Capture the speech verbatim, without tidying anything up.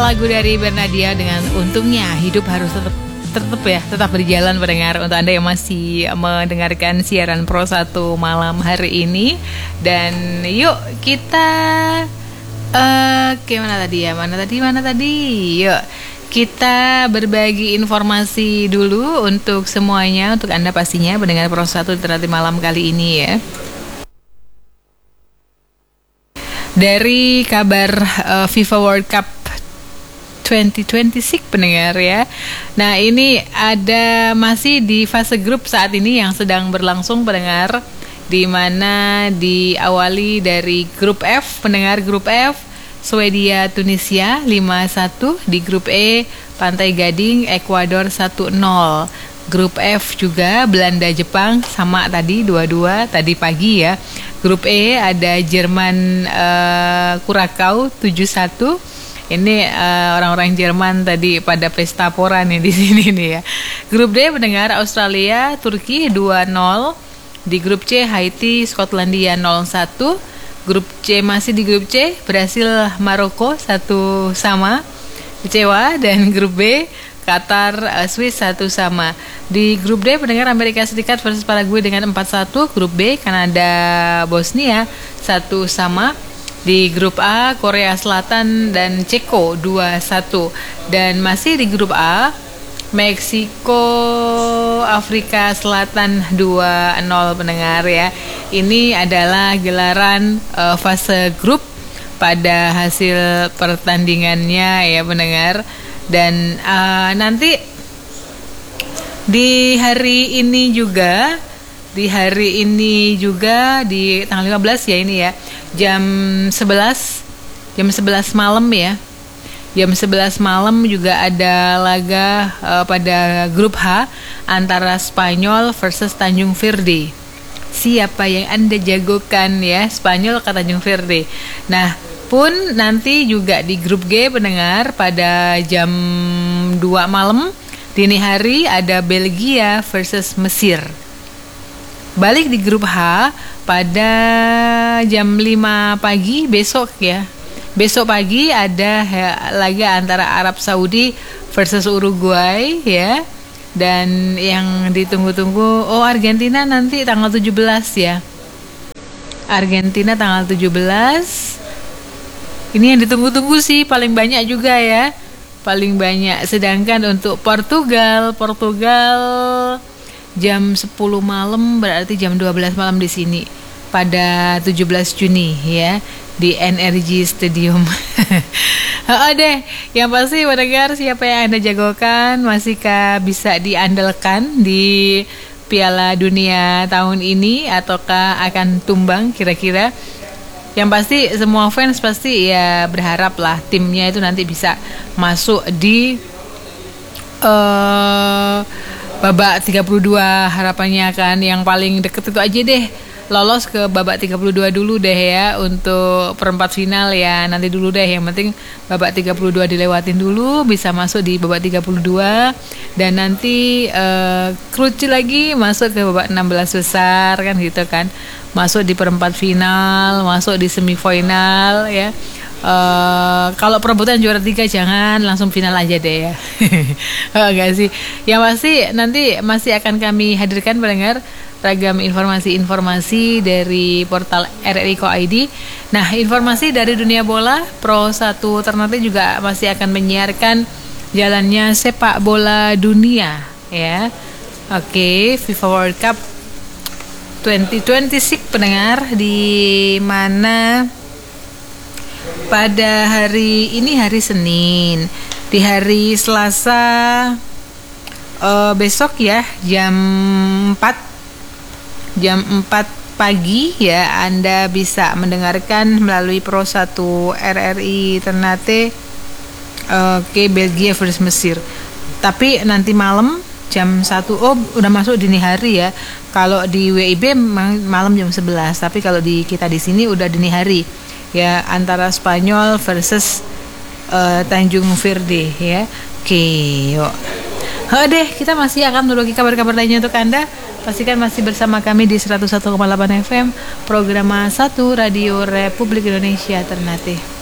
lagu dari Bernadia dengan Untungnya Hidup Harus Tetap tetap ya, tetap berjalan pendengar. Untuk Anda yang masih mendengarkan siaran Pro satu malam hari ini. Dan yuk kita uh, Gimana tadi ya, mana tadi, mana tadi Yuk kita berbagi informasi dulu untuk semuanya, untuk Anda pastinya pendengar Pro satu nanti malam kali ini ya. Dari kabar uh, FIFA World Cup dua ribu dua puluh enam pendengar ya. Nah ini ada masih di fase grup saat ini yang sedang berlangsung pendengar, di mana diawali dari grup F pendengar. Grup F Swedia Tunisia lima satu, di grup E Pantai Gading Ekuador satu nol. Grup F juga Belanda Jepang sama tadi dua dua tadi pagi ya. Grup E ada Jerman uh, Kurakau tujuh satu. Ini uh, orang-orang Jerman tadi pada pesta pora nih di sini nih ya. Grup D pendengar Australia Turki dua nol. Di grup C Haiti Skotlandia nol satu. Grup C masih di grup C Brasil Maroko satu sama. Kecewa. Dan grup B Qatar uh, Swiss satu sama. Di grup D pendengar Amerika Serikat versus Paraguay dengan empat satu. Grup B Kanada Bosnia satu sama. Di grup A Korea Selatan dan Ceko dua satu. Dan masih di grup A Meksiko Afrika Selatan dua nol pendengar ya. Ini adalah gelaran uh, fase grup pada hasil pertandingannya ya pendengar. Dan uh, nanti di hari ini juga Di hari ini juga di tanggal lima belas ya ini ya, jam sebelas jam sebelas malam ya. Jam sebelas malam juga ada laga uh, pada grup H antara Spanyol versus Tanjung Verde. Siapa yang Anda jagokan ya, Spanyol ke Tanjung Verde. Nah, pun nanti juga di grup G pendengar pada jam dua malam dini hari ada Belgia versus Mesir. Balik di grup H pada jam lima pagi besok ya. Besok pagi ada laga antara Arab Saudi versus Uruguay ya. Dan yang ditunggu-tunggu, oh Argentina nanti tanggal tujuh belas ya. Argentina tanggal tujuh belas. Ini yang ditunggu-tunggu sih paling banyak juga ya. Paling banyak. Sedangkan untuk Portugal, Portugal jam sepuluh malam berarti jam dua belas malam di sini pada tujuh belas Juni ya di N R G Stadium. Oh deh, yang pasti pendengar siapa yang Anda jagokan, masihkah bisa diandalkan di Piala Dunia tahun ini ataukah akan tumbang kira-kira? Yang pasti semua fans pasti ya berharap lah timnya itu nanti bisa masuk di uh, babak tiga puluh dua, harapannya kan yang paling deket itu aja deh, lolos ke babak tiga puluh dua dulu deh ya. Untuk perempat final ya nanti dulu deh, yang penting babak tiga puluh dua dilewatin dulu, bisa masuk di babak tiga puluh dua. Dan nanti uh, kerucut lagi masuk ke babak enam belas besar kan gitu kan, masuk di perempat final, masuk di semifinal ya. Uh, kalau perebutan juara tiga jangan langsung final aja deh ya. Oh, enggak sih. Yang pasti nanti masih akan kami hadirkan pendengar ragam informasi-informasi dari portal R R I Co I D. Nah, informasi dari dunia bola, Pro satu Ternate juga masih akan menyiarkan jalannya sepak bola dunia ya. Oke, FIFA World Cup dua ribu dua puluh enam pendengar, di mana pada hari ini hari Senin, di hari Selasa uh, besok ya jam empat jam empat pagi ya Anda bisa mendengarkan melalui Pro satu R R I Ternate uh, ke Belgia versus Mesir. Tapi nanti malam jam satu, oh udah masuk dini hari ya. Kalau di W I B malam jam sebelas, tapi kalau di kita di sini udah dini hari. Ya, antara Spanyol versus uh, Tanjung Verde ya. Oke, yuk. Oh deh, kita masih akan menunggu kabar-kabar lainnya untuk Anda. Pastikan masih bersama kami di seratus satu koma delapan F M, program satu Radio Republik Indonesia Ternate.